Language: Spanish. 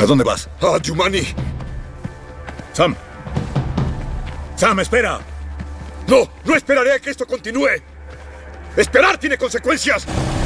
¿A dónde vas? ¡A Yumani! Sam. Sam, espera. No esperaré a que esto continúe. Esperar tiene consecuencias.